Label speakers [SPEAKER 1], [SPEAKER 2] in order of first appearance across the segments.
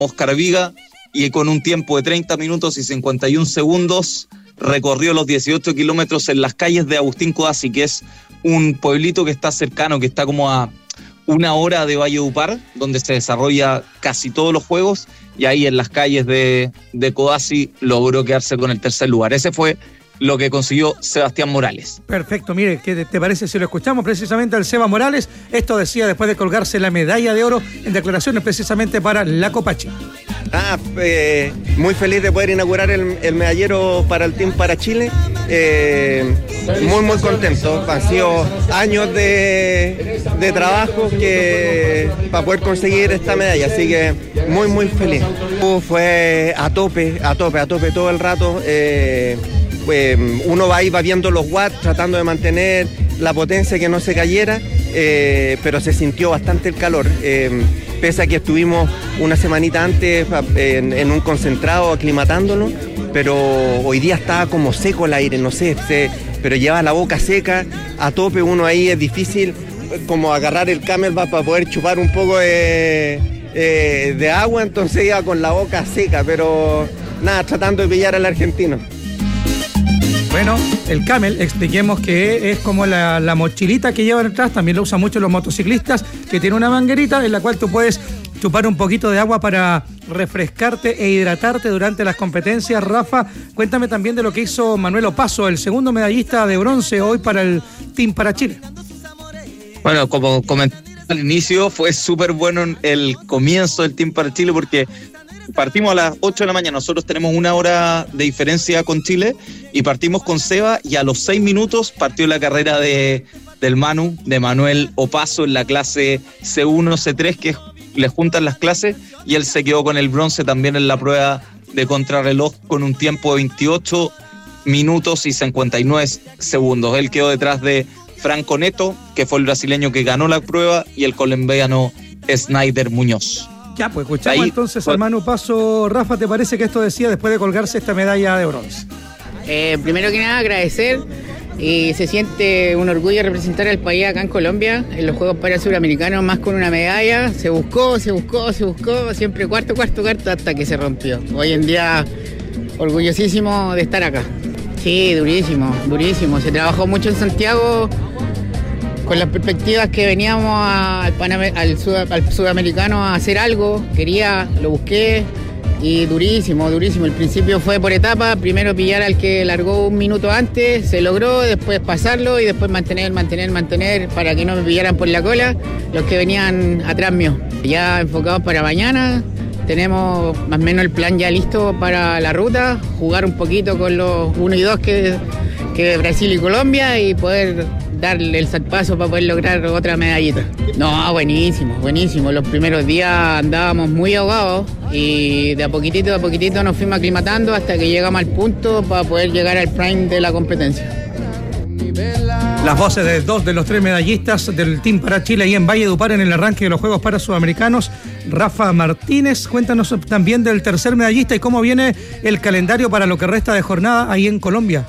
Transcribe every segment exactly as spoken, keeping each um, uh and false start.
[SPEAKER 1] Óscar Viga, y con un tiempo de treinta minutos y cincuenta y un segundos recorrió los dieciocho kilómetros en las calles de Agustín Codazzi, que es un pueblito que está cercano, que está como a una hora de Valledupar, donde se desarrolla casi todos los juegos, y ahí en las calles de, de Codazzi logró quedarse con el tercer lugar. Ese fue lo que consiguió Sebastián Morales.
[SPEAKER 2] Perfecto, mire, ¿qué te parece si lo escuchamos precisamente al Seba Morales? Esto decía después de colgarse la medalla de oro en declaraciones precisamente para la Copa Chile.
[SPEAKER 3] Ah, eh, muy feliz de poder inaugurar el, el medallero para el Team para Chile. Eh, muy, muy contento. Han sido años de, de trabajo que, para poder conseguir esta medalla, así que muy, muy feliz. Fue a tope, a tope, a tope todo el rato. Eh, Eh, uno va ahí, va viendo los watts, tratando de mantener la potencia, que no se cayera, eh, pero se sintió bastante el calor, eh, pese a que estuvimos una semanita antes en, en un concentrado aclimatándolo, pero hoy día estaba como seco el aire, no sé, se, pero lleva la boca seca, a tope. Uno ahí es difícil como agarrar el Camelback para poder chupar un poco de, eh, de agua, entonces iba con la boca seca, pero nada, tratando de pillar al argentino.
[SPEAKER 2] Bueno, el Camel, expliquemos que es como la, la mochilita que llevan atrás, también lo usan mucho los motociclistas, que tiene una manguerita en la cual tú puedes chupar un poquito de agua para refrescarte e hidratarte durante las competencias. Rafa, cuéntame también de lo que hizo Manuel Opaso, el segundo medallista de bronce hoy para el Team para Chile.
[SPEAKER 1] Bueno, como comenté al inicio, fue súper bueno el comienzo del Team para Chile, porque partimos a las ocho de la mañana, nosotros tenemos una hora de diferencia con Chile, y partimos con Seba, y a los seis minutos partió la carrera de, del Manu, de Manuel Opaso, en la clase C uno, C tres, que le juntan las clases, y él se quedó con el bronce también en la prueba de contrarreloj con un tiempo de veintiocho minutos y cincuenta y nueve segundos. Él quedó detrás de Franco Neto, que fue el brasileño que ganó la prueba, y el colombiano Snyder Muñoz.
[SPEAKER 2] Ya, pues escuchamos
[SPEAKER 1] Ahí,
[SPEAKER 2] entonces
[SPEAKER 1] pues,
[SPEAKER 2] al Manu Opaso. Rafa, ¿te parece que esto decía después de colgarse esta medalla de bronce?
[SPEAKER 4] Eh, primero que nada, agradecer, y se siente un orgullo representar al país acá en Colombia, en los Juegos Parasuramericanos, más con una medalla. Se buscó, se buscó, se buscó, siempre cuarto, cuarto, cuarto, hasta que se rompió. Hoy en día, orgullosísimo de estar acá. Sí, durísimo, durísimo. Se trabajó mucho en Santiago, con las perspectivas que veníamos a, al, Panam- al, sud- al sudamericano a hacer algo. Quería, lo busqué, y durísimo, durísimo. El principio fue por etapa, primero pillar al que largó un minuto antes, se logró, después pasarlo y después mantener, mantener, mantener para que no me pillaran por la cola los que venían atrás mío. Ya enfocados para mañana, tenemos más o menos el plan ya listo para la ruta, jugar un poquito con los uno y dos que, que Brasil y Colombia, y poder darle el salpazo para poder lograr otra medallita. No, buenísimo, buenísimo. Los primeros días andábamos muy ahogados, y de a poquitito, de a poquitito nos fuimos aclimatando hasta que llegamos al punto para poder llegar al prime de la competencia.
[SPEAKER 2] Las voces de dos de los tres medallistas del Team para Chile ahí en Valledupar en el arranque de los Juegos Parasudamericanos. Rafa Martínez, cuéntanos también del tercer medallista y cómo viene el calendario para lo que resta de jornada ahí en Colombia.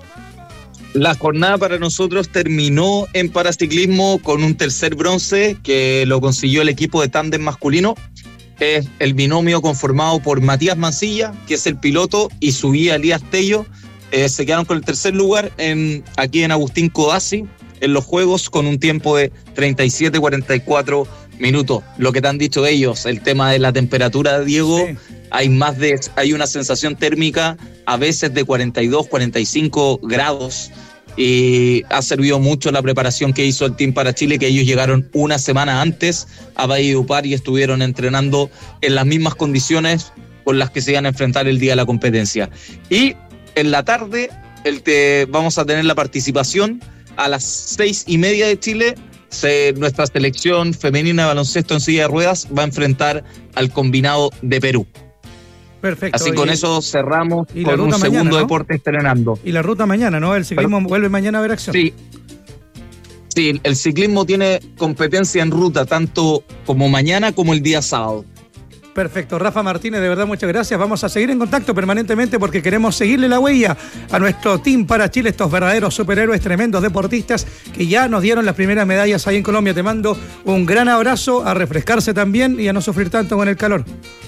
[SPEAKER 1] La jornada para nosotros terminó en paraciclismo con un tercer bronce que lo consiguió el equipo de tándem masculino. Es el binomio conformado por Matías Mancilla, que es el piloto, y su guía Elías Tello. Eh, se quedaron con el tercer lugar en, aquí en Agustín Codazzi en los Juegos, con un tiempo de treinta y siete cuarenta y cuatro minutos. Lo que te han dicho ellos, el tema de la temperatura, Diego, sí. hay más de hay una sensación térmica a veces de cuarenta y dos, cuarenta y cinco grados, y ha servido mucho la preparación que hizo el Team para Chile, que ellos llegaron una semana antes a Valledupar y estuvieron entrenando en las mismas condiciones con las que se iban a enfrentar el día de la competencia. Y en la tarde el te, vamos a tener la participación a las seis y media de Chile. Se, nuestra selección femenina de baloncesto en silla de ruedas va a enfrentar al combinado de Perú.
[SPEAKER 2] Perfecto.
[SPEAKER 1] Así
[SPEAKER 2] y,
[SPEAKER 1] con eso cerramos
[SPEAKER 2] y
[SPEAKER 1] con un
[SPEAKER 2] mañana,
[SPEAKER 1] segundo
[SPEAKER 2] ¿no?
[SPEAKER 1] deporte estrenando.
[SPEAKER 2] Y la ruta mañana, ¿no? El ciclismo Pero, vuelve mañana a ver acción.
[SPEAKER 1] Sí. Sí, el ciclismo tiene competencia en ruta tanto como mañana como el día sábado.
[SPEAKER 2] Perfecto, Rafa Martínez, de verdad muchas gracias. Vamos a seguir en contacto permanentemente porque queremos seguirle la huella a nuestro Team para Chile, estos verdaderos superhéroes, tremendos deportistas que ya nos dieron las primeras medallas ahí en Colombia. Te mando un gran abrazo, a refrescarse también y a no sufrir tanto con el calor.